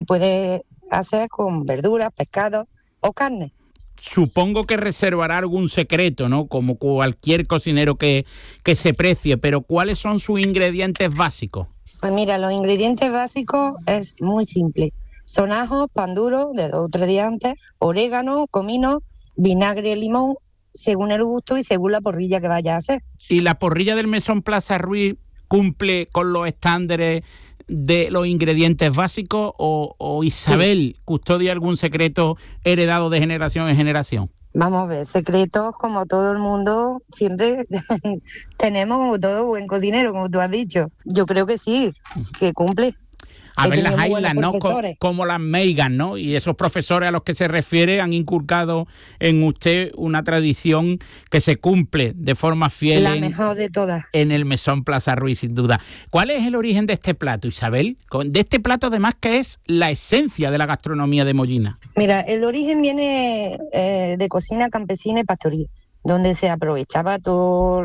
puede hacer con verduras, pescados o carne. Supongo que reservará algún secreto, ¿no? Como cualquier cocinero que se precie, pero ¿cuáles son sus ingredientes básicos? Pues mira, los ingredientes básicos es muy simple. Son ajos, pan duro, de 2 o 3 días antes, orégano, comino, vinagre, limón, según el gusto y según la porrilla que vaya a hacer. ¿Y la porrilla del Mesón Plaza Ruiz cumple con los estándares de los ingredientes básicos o Isabel custodia algún secreto heredado de generación en generación? Vamos a ver, secretos como todo el mundo siempre tenemos, como todo buen cocinero, como tú has dicho. Yo creo que sí, que cumple. A ver, las islas, ¿no? Como las Meigas, ¿no? Y esos profesores a los que se refiere han inculcado en usted una tradición que se cumple de forma fiel. La mejor de todas. En el Mesón Plaza Ruiz, sin duda. ¿Cuál es el origen de este plato, Isabel? De este plato, además, que es la esencia de la gastronomía de Mollina. Mira, el origen viene de cocina campesina y pastoril, donde se aprovechaba todo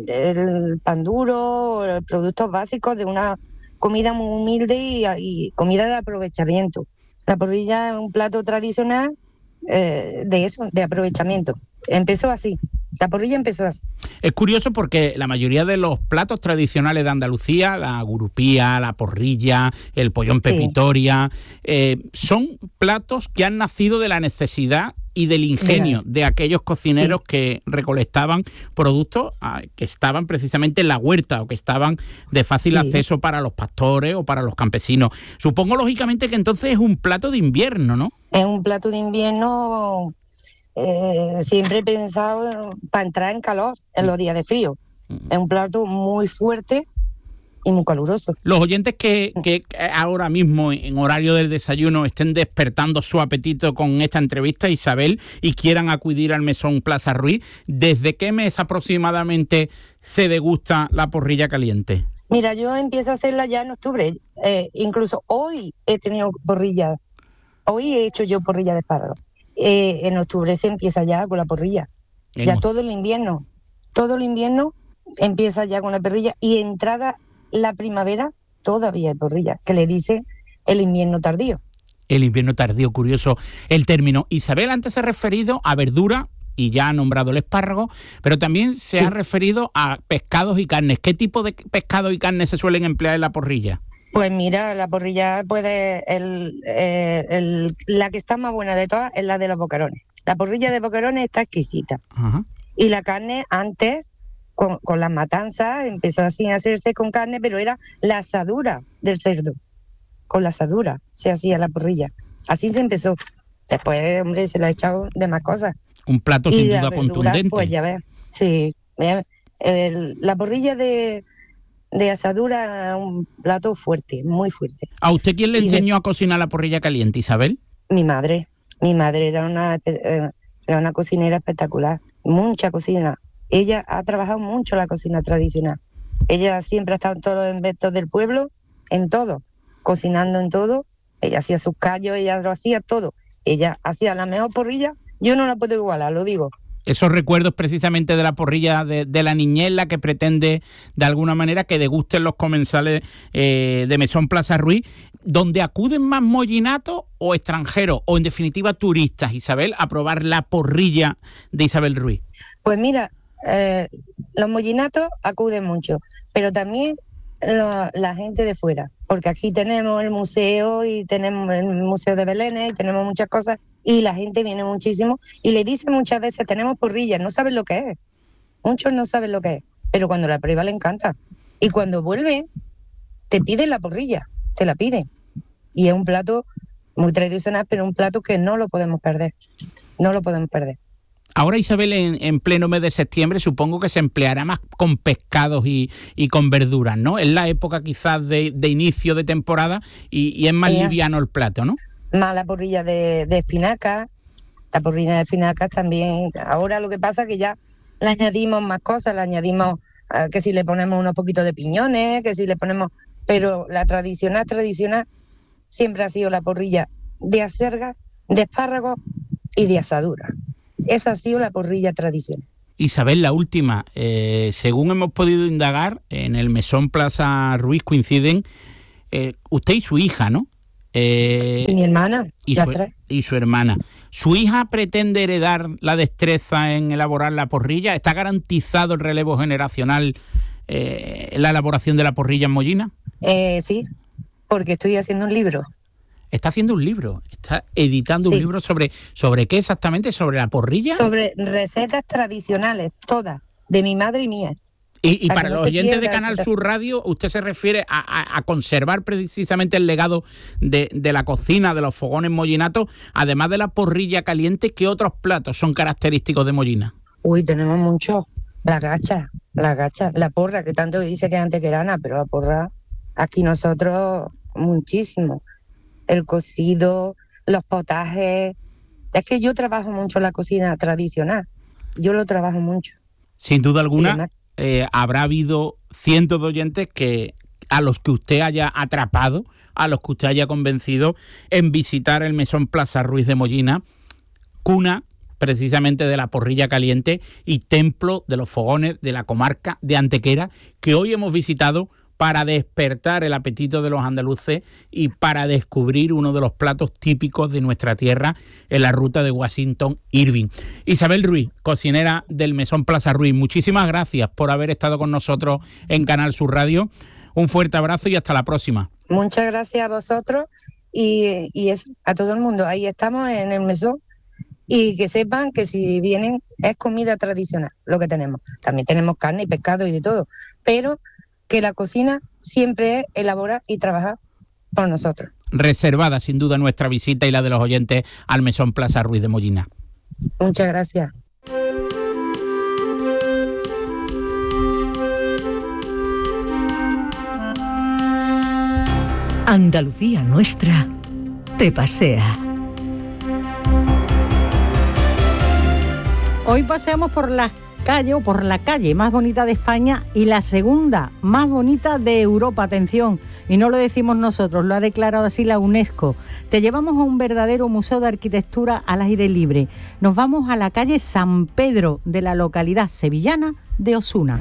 el pan duro, los productos básicos de una comida muy humilde y comida de aprovechamiento. La porrilla es un plato tradicional de eso, de aprovechamiento. Empezó así, la porrilla empezó así. Es curioso porque la mayoría de los platos tradicionales de Andalucía, la gurupía, la porrilla, el pollón pepitoria, son platos que han nacido de la necesidad y del ingenio de aquellos cocineros que recolectaban productos que estaban precisamente en la huerta o que estaban de fácil acceso para los pastores o para los campesinos. Supongo, lógicamente, que entonces es un plato de invierno, ¿no? Es un plato de invierno siempre pensado para entrar en calor en los días de frío. Es un plato muy fuerte y muy caluroso. Los oyentes que ahora mismo en horario del desayuno estén despertando su apetito con esta entrevista, Isabel, y quieran acudir al Mesón Plaza Ruiz, ¿desde qué mes aproximadamente se degusta la porrilla caliente? Mira, yo empiezo a hacerla ya en octubre. Incluso hoy he tenido porrilla. Hoy he hecho yo porrilla de espárrago. En octubre se empieza ya con la porrilla. Ya todo el invierno empieza ya con la porrilla y entrada la primavera todavía hay porrilla, que le dice el invierno tardío. El invierno tardío, curioso el término. Isabel antes se ha referido a verdura y ya ha nombrado el espárrago, pero también se ha referido a pescados y carnes. ¿Qué tipo de pescados y carnes se suelen emplear en la porrilla? Pues mira, la porrilla la que está más buena de todas es la de los boquerones. La porrilla de boquerones está exquisita. Ajá. Y la carne antes, con las matanzas, empezó así a hacerse con carne, pero era la asadura del cerdo. Con la asadura se hacía la porrilla. Así se empezó. Después, hombre, se le ha echado de más cosas. Un plato sin duda contundente. Pues ya ves, sí. La porrilla de asadura es un plato fuerte, muy fuerte. ¿A usted quién le enseñó a cocinar la porrilla caliente, Isabel? Mi madre. Mi madre era una cocinera espectacular. Mucha cocina. Ella ha trabajado mucho la cocina tradicional. Ella siempre ha estado en todos los eventos del pueblo, en todo, cocinando en todo. Ella hacía sus callos, ella lo hacía todo. Ella hacía la mejor porrilla. Yo no la puedo igualar, lo digo. Esos recuerdos precisamente de la porrilla de la niñez, la que pretende de alguna manera que degusten los comensales de Mesón Plaza Ruiz, donde acuden más mollinatos o extranjeros, o en definitiva turistas, Isabel, a probar la porrilla de Isabel Ruiz. Pues mira, los mollinatos acuden mucho, pero también la gente de fuera, porque aquí tenemos el museo y tenemos el Museo de Belén y tenemos muchas cosas y la gente viene muchísimo y le dicen muchas veces tenemos porrilla, no saben lo que es, muchos no saben lo que es, pero cuando la prueba le encanta y cuando vuelve te piden la porrilla, te la piden y es un plato muy tradicional, pero un plato que no lo podemos perder. Ahora, Isabel, en pleno mes de septiembre, supongo que se empleará más con pescados y con verduras, ¿no? Es la época quizás de inicio de temporada y es más liviano el plato, ¿no? Más la porrilla de espinacas. La porrilla de espinacas también. Ahora lo que pasa es que ya le añadimos más cosas, le añadimos que si le ponemos unos poquitos de piñones, que si le ponemos... Pero la tradicional siempre ha sido la porrilla de acelga, de espárragos y de asadura. Esa ha sido la porrilla tradicional. Isabel, la última. Según hemos podido indagar, en el Mesón Plaza Ruiz coinciden usted y su hija, ¿no? y mi hermana, y su hermana. ¿Su hija pretende heredar la destreza en elaborar la porrilla? ¿Está garantizado el relevo generacional en la elaboración de la porrilla en Mollina? Sí, porque estoy haciendo un libro. Está haciendo un libro, está editando un libro sobre qué exactamente, sobre la porrilla. Sobre recetas tradicionales, todas, de mi madre y mía. Y para los oyentes de Canal Sur Radio, usted se refiere a conservar precisamente el legado de la cocina, de los fogones mollinatos, además de la porrilla caliente. ¿Qué otros platos son característicos de Mollina? Uy, tenemos muchos. La gacha, la porra, que tanto dice que es antequerana, pero la porra, aquí nosotros, muchísimo. El cocido, los potajes. Es que yo trabajo mucho la cocina tradicional. Yo lo trabajo mucho. Sin duda alguna, habrá habido cientos de oyentes a los que usted haya atrapado, a los que usted haya convencido en visitar el Mesón Plaza Ruiz de Mollina, cuna precisamente de la porrilla caliente y templo de los fogones de la comarca de Antequera, que hoy hemos visitado para despertar el apetito de los andaluces y para descubrir uno de los platos típicos de nuestra tierra en la ruta de Washington Irving. Isabel Ruiz, cocinera del Mesón Plaza Ruiz, muchísimas gracias por haber estado con nosotros en Canal Sur Radio. Un fuerte abrazo y hasta la próxima. Muchas gracias a vosotros y eso, a todo el mundo. Ahí estamos en el Mesón. Y que sepan que si vienen es comida tradicional lo que tenemos. También tenemos carne y pescado y de todo, pero que la cocina siempre es elaborar y trabajar por nosotros. Reservada sin duda nuestra visita y la de los oyentes al Mesón Plaza Ruiz de Mollina. Muchas gracias. Andalucía nuestra te pasea. Hoy paseamos por la calle más bonita de España y la segunda más bonita de Europa. Atención, y no lo decimos nosotros, lo ha declarado así la UNESCO. Te llevamos a un verdadero museo de arquitectura al aire libre. Nos vamos a la calle San Pedro de la localidad sevillana de Osuna.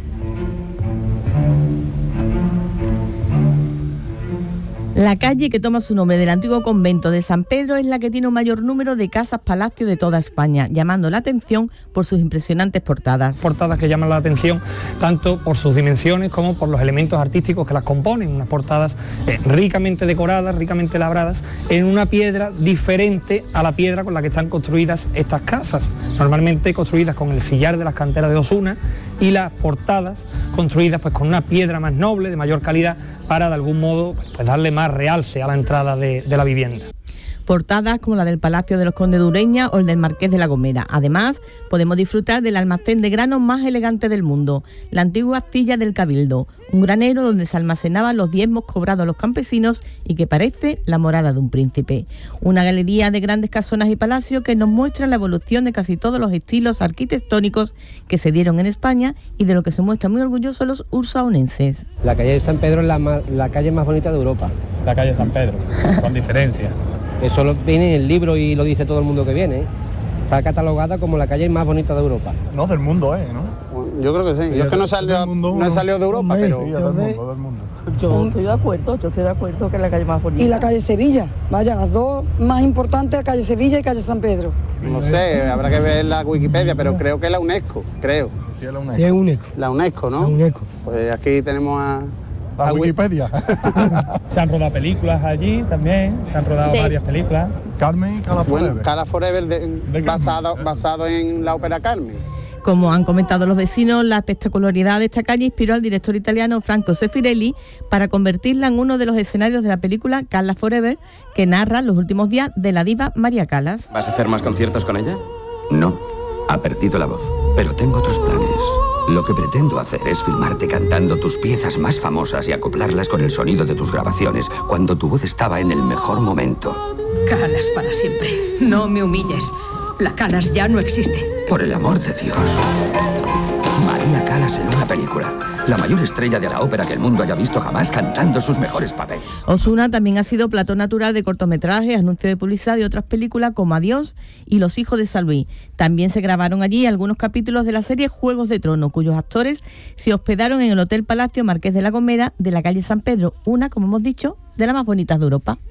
La calle que toma su nombre del antiguo convento de San Pedro es la que tiene un mayor número de casas-palacio de toda España, llamando la atención por sus impresionantes portadas. Portadas que llaman la atención tanto por sus dimensiones como por los elementos artísticos que las componen, unas portadas ricamente decoradas, ricamente labradas, en una piedra diferente a la piedra con la que están construidas estas casas, normalmente construidas con el sillar de las canteras de Osuna, y las portadas construidas pues con una piedra más noble, de mayor calidad, para de algún modo pues darle más realce a la entrada de la vivienda. Portadas como la del Palacio de los Condes de Ureña o el del Marqués de la Gomera. Además, podemos disfrutar del almacén de granos más elegante del mundo, la antigua Astilla del Cabildo, un granero donde se almacenaban los diezmos cobrados a los campesinos y que parece la morada de un príncipe. Una galería de grandes casonas y palacios que nos muestra la evolución de casi todos los estilos arquitectónicos que se dieron en España y de lo que se muestran muy orgullosos los ursaonenses. La calle de San Pedro es la calle más bonita de Europa. La calle San Pedro, con diferencia. Eso viene en el libro y lo dice todo el mundo que viene. Está catalogada como la calle más bonita de Europa. No, del mundo, ¿no? Yo creo que sí. Yo es que no he salido de Europa, pero... Sí, del mundo. Yo estoy de acuerdo que es la calle más bonita. Y la calle Sevilla, vaya, las dos más importantes, calle Sevilla y calle San Pedro. No sé, habrá que ver la Wikipedia, pero creo que es la UNESCO, creo. Sí, es la UNESCO. Sí, es UNESCO. La UNESCO, ¿no? La UNESCO. Pues aquí tenemos a Wikipedia. Se han rodado películas allí también, se han rodado varias películas. Carmen y Cala Forever. Bueno, Cala Forever basado en la ópera Carmen. Como han comentado los vecinos, la espectacularidad de esta calle inspiró al director italiano Franco Sefirelli para convertirla en uno de los escenarios de la película Cala Forever, que narra los últimos días de la diva María Callas. ¿Vas a hacer más conciertos con ella? No, ha perdido la voz, pero tengo otros planes. Lo que pretendo hacer es filmarte cantando tus piezas más famosas y acoplarlas con el sonido de tus grabaciones cuando tu voz estaba en el mejor momento. Callas para siempre. No me humilles. La Callas ya no existe. Por el amor de Dios. María Callas en una película. La mayor estrella de la ópera que el mundo haya visto jamás cantando sus mejores papeles. Osuna también ha sido plató natural de cortometrajes, anuncios de publicidad de otras películas como Adiós y Los hijos de San Luis. También se grabaron allí algunos capítulos de la serie Juegos de Tronos, cuyos actores se hospedaron en el Hotel Palacio Marqués de la Gomera de la calle San Pedro, una, como hemos dicho, de las más bonitas de Europa.